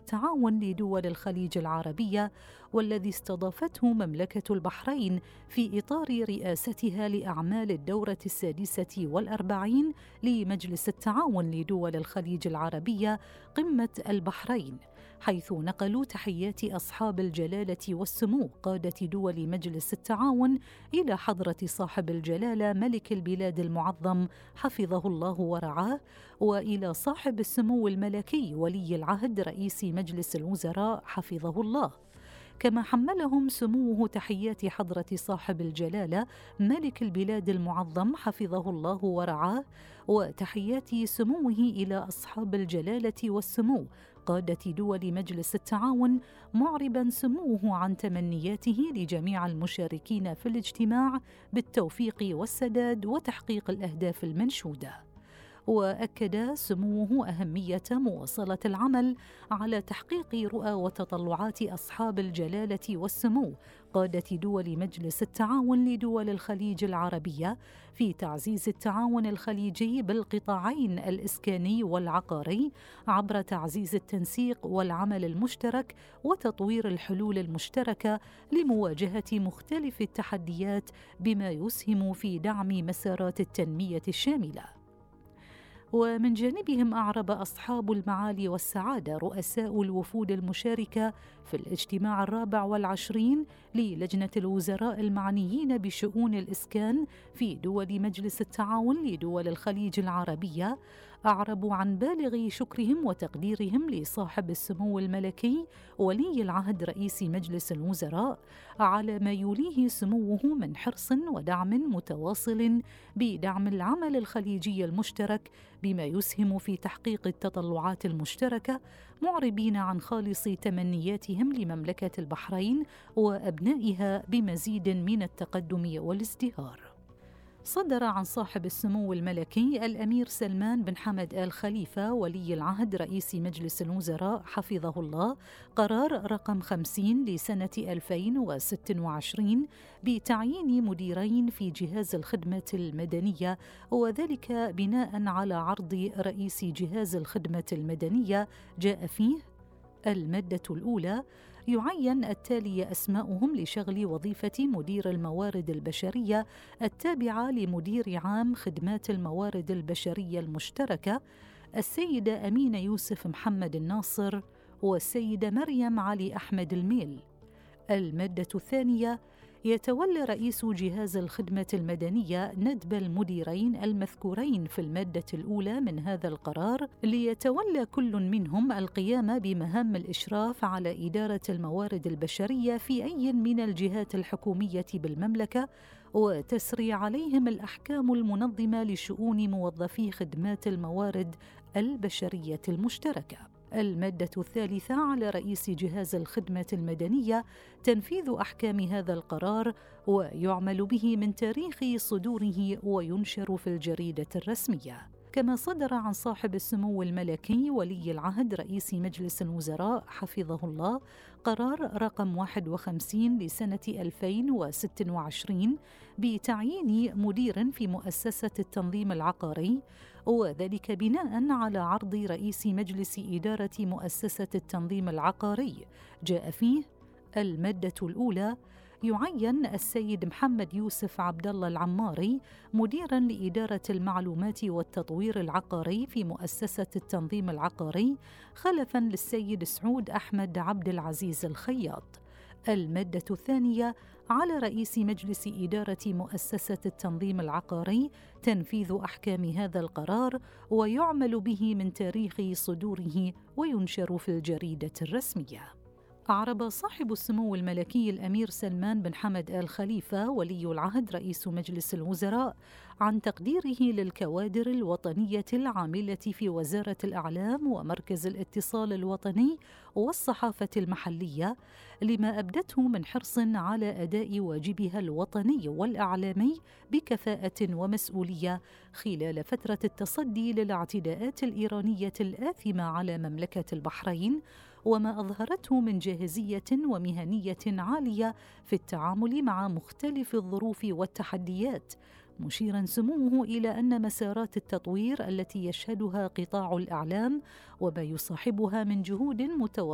التعاون لدول الخليج العربية، والذي استضافته مملكة البحرين في إطار رئاستها لأعمال الدورة 46 لمجلس التعاون لدول الخليج العربية قمة البحرين، حيث نقلوا تحيات أصحاب الجلالة والسمو قادة دول مجلس التعاون إلى حضرة صاحب الجلالة ملك البلاد المعظم حفظه الله ورعاه، وإلى صاحب السمو الملكي ولي العهد رئيس مجلس الوزراء حفظه الله. كما حملهم سموه تحيات حضرة صاحب الجلالة ملك البلاد المعظم حفظه الله ورعاه، وتحيات سموه إلى أصحاب الجلالة والسمو قادة دول مجلس التعاون، معربا سموه عن تمنياته لجميع المشاركين في الاجتماع بالتوفيق والسداد وتحقيق الأهداف المنشودة. وأكد سموه أهمية مواصلة العمل على تحقيق رؤى وتطلعات أصحاب الجلالة والسمو قادة دول مجلس التعاون لدول الخليج العربية في تعزيز التعاون الخليجي بالقطاعين الإسكاني والعقاري عبر تعزيز التنسيق والعمل المشترك وتطوير الحلول المشتركة لمواجهة مختلف التحديات، بما يسهم في دعم مسارات التنمية الشاملة. ومن جانبهم أعرب أصحاب المعالي والسعادة رؤساء الوفود المشاركة في الاجتماع 24 للجنة الوزراء المعنيين بشؤون الإسكان في دول مجلس التعاون لدول الخليج العربية، أعربوا عن بالغ شكرهم وتقديرهم لصاحب السمو الملكي ولي العهد رئيس مجلس الوزراء على ما يوليه سموه من حرص ودعم متواصل بدعم العمل الخليجي المشترك، بما يسهم في تحقيق التطلعات المشتركة، معربين عن خالص تمنياتهم لمملكة البحرين وأبنائها بمزيد من التقدم والازدهار. صدر عن صاحب السمو الملكي الأمير سلمان بن حمد آل خليفة ولي العهد رئيس مجلس الوزراء حفظه الله قرار رقم 50 لسنة 2026 بتعيين مديرين في جهاز الخدمة المدنية، وذلك بناء على عرض رئيس جهاز الخدمة المدنية جاء فيه المادة الأولى: يعين التالي أسماؤهم لشغل وظيفة مدير الموارد البشرية التابعة لمدير عام خدمات الموارد البشرية المشتركة: السيدة أمينة يوسف محمد الناصر والسيدة مريم علي أحمد الميل. المادة الثانية: يتولى رئيس جهاز الخدمة المدنية ندب المديرين المذكورين في المادة الأولى من هذا القرار، ليتولى كل منهم القيام بمهام الإشراف على إدارة الموارد البشرية في أي من الجهات الحكومية بالمملكة، وتسري عليهم الأحكام المنظمة لشؤون موظفي خدمات الموارد البشرية المشتركة. المادة الثالثة: على رئيس جهاز الخدمة المدنية تنفيذ أحكام هذا القرار، ويعمل به من تاريخ صدوره وينشر في الجريدة الرسمية. كما صدر عن صاحب السمو الملكي ولي العهد رئيس مجلس الوزراء حفظه الله قرار رقم 51 لسنة 2026 بتعيين مدير في مؤسسة التنظيم العقاري، وذلك بناء على عرض رئيس مجلس إدارة مؤسسة التنظيم العقاري جاء فيه المادة الأولى: يعين السيد محمد يوسف عبد الله العماري مديراً لإدارة المعلومات والتطوير العقاري في مؤسسة التنظيم العقاري، خلفاً للسيد سعود أحمد عبد العزيز الخياط. المادة الثانية: على رئيس مجلس إدارة مؤسسة التنظيم العقاري تنفيذ أحكام هذا القرار، ويعمل به من تاريخ صدوره وينشر في الجريدة الرسمية. أعرب صاحب السمو الملكي الأمير سلمان بن حمد آل خليفة ولي العهد رئيس مجلس الوزراء عن تقديره للكوادر الوطنية العاملة في وزارة الإعلام ومركز الاتصال الوطني والصحافة المحلية لما أبدته من حرص على أداء واجبها الوطني والإعلامي بكفاءة ومسؤولية خلال فترة التصدي للاعتداءات الإيرانية الآثمة على مملكة البحرين، وما أظهرته من جاهزية ومهنية عالية في التعامل مع مختلف الظروف والتحديات، مشيرا سموه إلى أن مسارات التطوير التي يشهدها قطاع الإعلام وما يصاحبها من جهود متواصلة